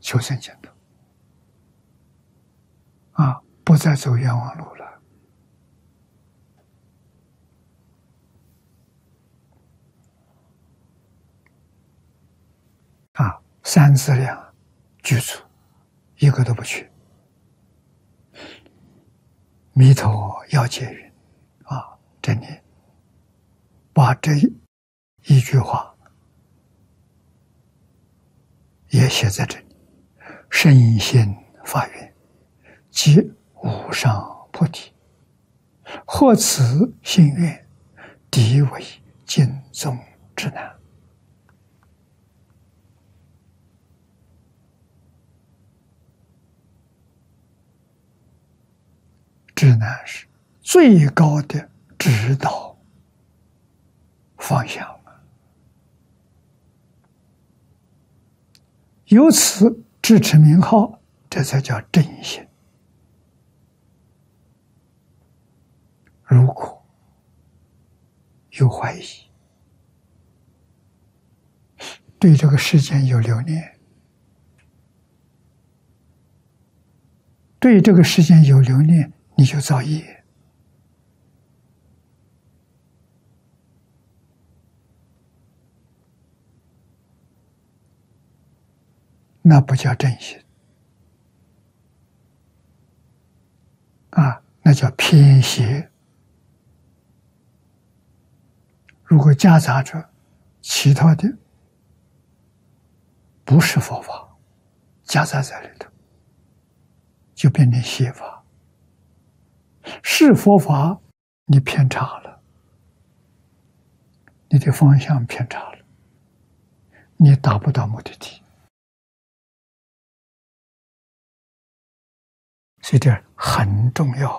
求生净土，不再走冤枉路了。三资粮具足，一个都不缺。弥陀要解云这里把这一句话也写在这里：身心发愿，即无上菩提。获此心愿，敌为尽宗之难。指南是最高的指导方向，由此支持名号，这才叫正心。如果有怀疑，对这个世间有留念，对这个世间有留念，你就造业。那不叫正心那叫偏邪。如果夹杂着其他的不是佛法，夹杂在里头，就变成邪法。是佛法，你偏差了，你的方向偏差了，你达不到目的地。所以这很重要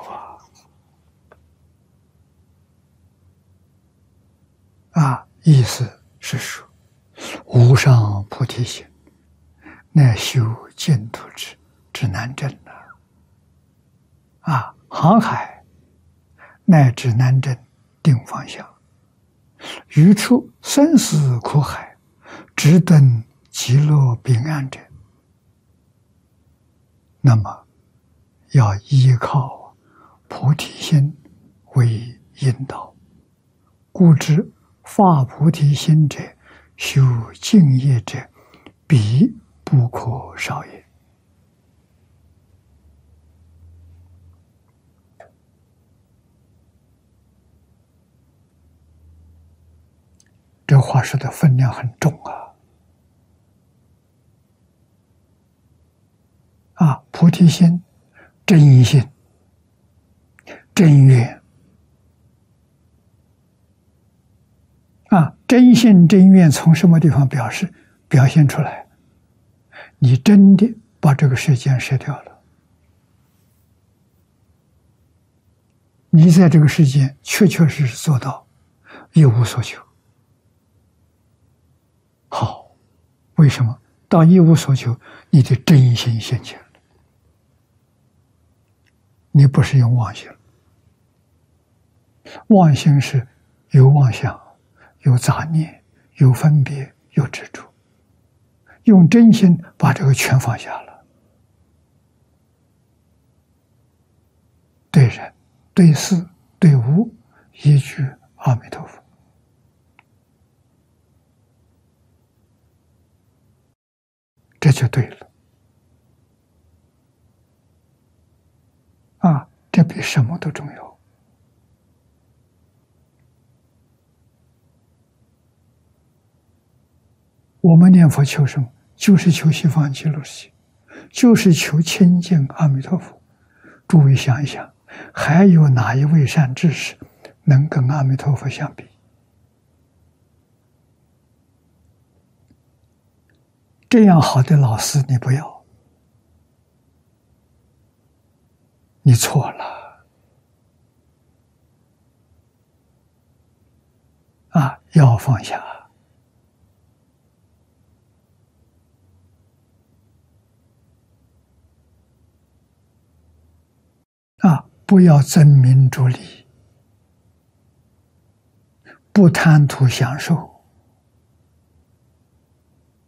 意思是说，无上菩提心，乃修净土之难证航海乃至难证定方向，于处生死苦海，直登极乐彼岸者，那么要依靠菩提心为引导。故知发菩提心者，修净业者，彼不可少也。这话说的分量很重菩提心、真心、真愿真心真愿从什么地方表现出来？你真的把这个世间舍掉了，你在这个世间确确实实做到一无所求。好，为什么到一无所求？你的真心现前了，你不是用妄心。妄心是有妄想，有杂念，有分别，有执着。用真心把这个全放下了，对人、对事、对物，一句阿弥陀佛。这就对了这比什么都重要。我们念佛求什么？就是求西方极乐世界，就是求亲近阿弥陀佛。诸位想一想，还有哪一位善知识能跟阿弥陀佛相比？这样好的老师你不要，你错了要放下不要争名逐利，不贪图享受，